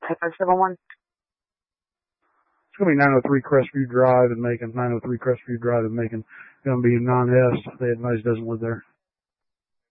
571. It's going to be 903 Crestview Drive in Macon. 903 Crestview Drive in Macon. Going to be a non-S. They advise doesn't live there.